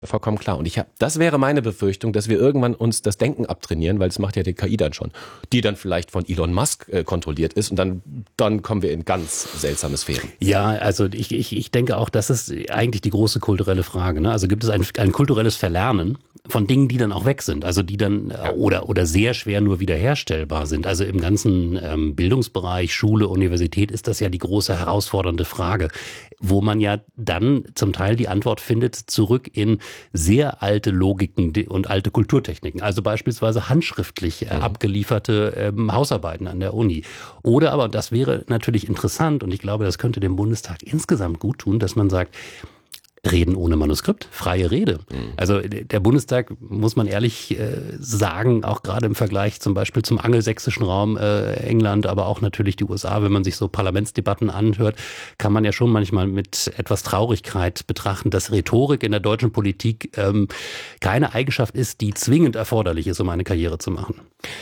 Vollkommen klar. Und das wäre meine Befürchtung, dass wir irgendwann uns das Denken abtrainieren, weil das macht ja die KI dann schon, die dann vielleicht von Elon Musk kontrolliert ist und dann kommen wir in ganz seltsame Sphären. Ja, also ich denke auch, das ist eigentlich die große kulturelle Frage. Ne? Also gibt es ein kulturelles Verlernen von Dingen, die dann auch weg sind, also die dann oder sehr schwer nur wiederherstellbar sind. Also im ganzen Bildungsbereich, Schule, Universität ist das ja die große herausfordernde Frage, wo man ja dann zum Teil die Antwort findet, zurück in sehr alte Logiken und alte Kulturtechniken. Also beispielsweise handschriftlich abgelieferte Hausarbeiten an der Uni. Oder aber, das wäre natürlich interessant und ich glaube, das könnte dem Bundestag insgesamt gut tun, dass man sagt, Reden ohne Manuskript, freie Rede. Also der Bundestag, muss man ehrlich sagen, auch gerade im Vergleich zum Beispiel zum angelsächsischen Raum England, aber auch natürlich die USA, wenn man sich so Parlamentsdebatten anhört, kann man ja schon manchmal mit etwas Traurigkeit betrachten, dass Rhetorik in der deutschen Politik keine Eigenschaft ist, die zwingend erforderlich ist, um eine Karriere zu machen.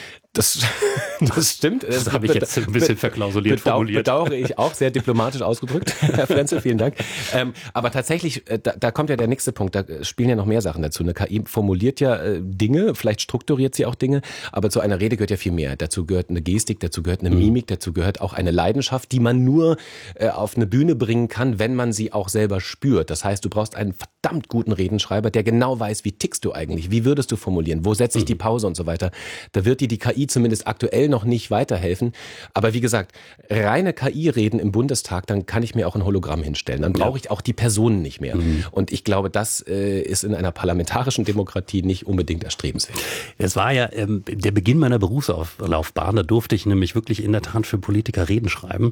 Das stimmt. Das habe ich jetzt ein bisschen verklausuliert formuliert. Bedauere ich auch, sehr diplomatisch ausgedrückt, Herr Frenzel, vielen Dank. Aber tatsächlich, da kommt ja der nächste Punkt, da spielen ja noch mehr Sachen dazu. Eine KI formuliert ja Dinge, vielleicht strukturiert sie auch Dinge, aber zu einer Rede gehört ja viel mehr. Dazu gehört eine Gestik, dazu gehört eine Mimik, dazu gehört auch eine Leidenschaft, die man nur auf eine Bühne bringen kann, wenn man sie auch selber spürt. Das heißt, du brauchst einen verdammt guten Redenschreiber, der genau weiß, wie tickst du eigentlich, wie würdest du formulieren, wo setze ich die Pause und so weiter. Da wird dir die KI zumindest aktuell noch nicht weiterhelfen. Aber wie gesagt, reine KI-Reden im Bundestag, dann kann ich mir auch ein Hologramm hinstellen. Dann brauche ich auch die Personen nicht mehr. Und ich glaube, das ist in einer parlamentarischen Demokratie nicht unbedingt erstrebenswert. Es war ja der Beginn meiner Berufslaufbahn. Da durfte ich nämlich wirklich in der Tat für Politiker Reden schreiben.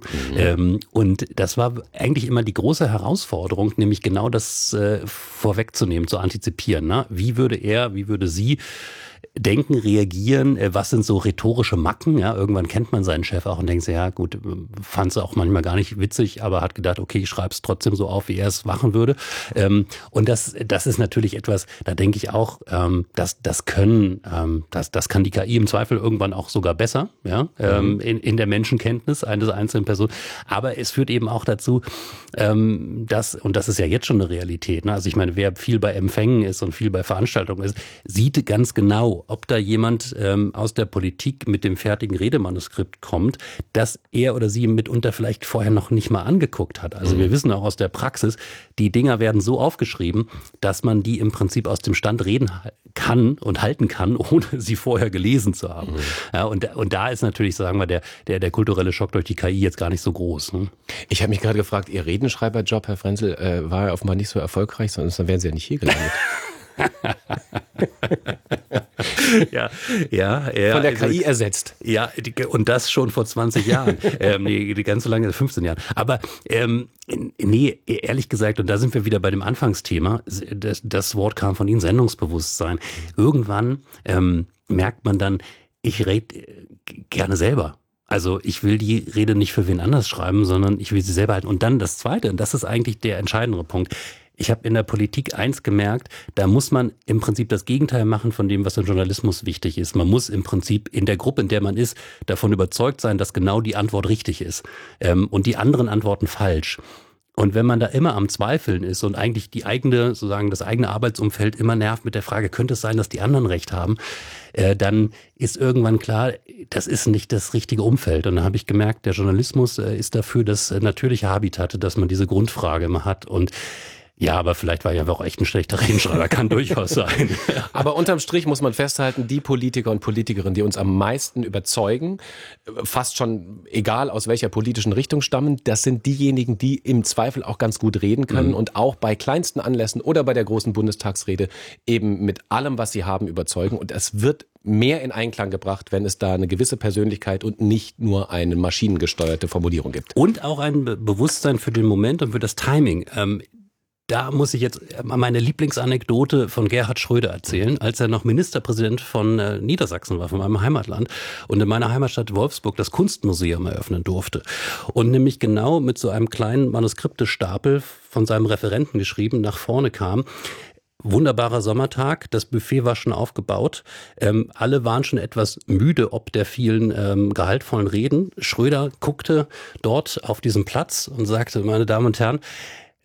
Und das war eigentlich immer die große Herausforderung, nämlich genau das vorwegzunehmen, zu antizipieren. Ne? Wie würde sie denken, reagieren, was sind so rhetorische Macken, ja, irgendwann kennt man seinen Chef auch und denkt sich, ja gut, fand es auch manchmal gar nicht witzig, aber hat gedacht, okay, ich schreibe es trotzdem so auf, wie er es machen würde. Und das ist natürlich etwas, da denke ich auch, das kann die KI im Zweifel irgendwann auch sogar besser, ja, in der Menschenkenntnis eines einzelnen Person. Aber es führt eben auch dazu, und das ist ja jetzt schon eine Realität, ne? Also ich meine, wer viel bei Empfängen ist und viel bei Veranstaltungen ist, sieht ganz genau, ob da jemand aus der Politik mit dem fertigen Redemanuskript kommt, das er oder sie mitunter vielleicht vorher noch nicht mal angeguckt hat. Also wir wissen auch aus der Praxis, die Dinger werden so aufgeschrieben, dass man die im Prinzip aus dem Stand reden kann und halten kann, ohne sie vorher gelesen zu haben. Ja, und da ist natürlich, sagen wir, der kulturelle Schock durch die KI jetzt gar nicht so groß. Ne? Ich habe mich gerade gefragt, Ihr Redenschreiberjob, Herr Frenzel, war ja offenbar nicht so erfolgreich, sonst wären Sie ja nicht hier gelandet. Ja, von der KI ersetzt. Ja, und das schon vor 20 Jahren. Die ganz so lange, 15 Jahren. Aber nee, ehrlich gesagt, und da sind wir wieder bei dem Anfangsthema, das Wort kam von Ihnen, Sendungsbewusstsein. Irgendwann merkt man dann, ich rede gerne selber. Also ich will die Rede nicht für wen anders schreiben, sondern ich will sie selber halten. Und dann das Zweite, und das ist eigentlich der entscheidende Punkt. Ich habe in der Politik eins gemerkt, da muss man im Prinzip das Gegenteil machen von dem, was im Journalismus wichtig ist. Man muss im Prinzip in der Gruppe, in der man ist, davon überzeugt sein, dass genau die Antwort richtig ist und die anderen Antworten falsch. Und wenn man da immer am Zweifeln ist und eigentlich das eigene Arbeitsumfeld immer nervt mit der Frage, könnte es sein, dass die anderen recht haben, dann ist irgendwann klar, das ist nicht das richtige Umfeld. Und dann habe ich gemerkt, der Journalismus ist dafür das natürliche Habitat, dass man diese Grundfrage immer hat. Und ja, aber vielleicht war ich einfach auch echt ein schlechter Redenschreiber, kann durchaus sein. Aber unterm Strich muss man festhalten, die Politiker und Politikerinnen, die uns am meisten überzeugen, fast schon egal aus welcher politischen Richtung stammen, das sind diejenigen, die im Zweifel auch ganz gut reden können und auch bei kleinsten Anlässen oder bei der großen Bundestagsrede eben mit allem, was sie haben, überzeugen. Und es wird mehr in Einklang gebracht, wenn es da eine gewisse Persönlichkeit und nicht nur eine maschinengesteuerte Formulierung gibt. Und auch ein Bewusstsein für den Moment und für das Timing. Da muss ich jetzt meine Lieblingsanekdote von Gerhard Schröder erzählen, als er noch Ministerpräsident von Niedersachsen war, von meinem Heimatland, und in meiner Heimatstadt Wolfsburg das Kunstmuseum eröffnen durfte. Und nämlich genau mit so einem kleinen Manuskriptestapel von seinem Referenten geschrieben nach vorne kam: Wunderbarer Sommertag, das Buffet war schon aufgebaut. Alle waren schon etwas müde ob der vielen gehaltvollen Reden. Schröder guckte dort auf diesen Platz und sagte: Meine Damen und Herren,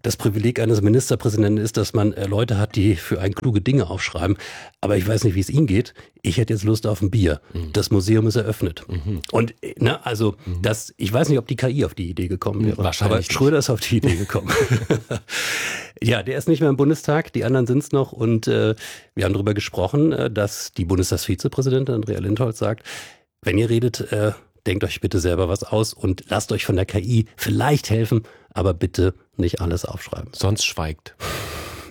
das Privileg eines Ministerpräsidenten ist, dass man Leute hat, die für einen kluge Dinge aufschreiben. Aber ich weiß nicht, wie es Ihnen geht. Ich hätte jetzt Lust auf ein Bier. Das Museum ist eröffnet. Und ich weiß nicht, ob die KI auf die Idee gekommen wäre. Wahrscheinlich aber Schröder ist auf die Idee gekommen. Ja, der ist nicht mehr im Bundestag, die anderen sind es noch. Und wir haben darüber gesprochen, dass die Bundestagsvizepräsidentin Andrea Lindholz sagt, wenn ihr redet, denkt euch bitte selber was aus und lasst euch von der KI vielleicht helfen, aber bitte nicht alles aufschreiben. Sonst schweigt.